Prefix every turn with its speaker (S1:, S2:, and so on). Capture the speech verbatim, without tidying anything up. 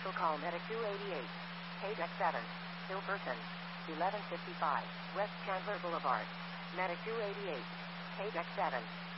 S1: Commercial call Medic two eighty-eight. K deck seven. Still person. eleven fifty-five. West Chandler Boulevard. Medic two eighty-eight. K deck seven.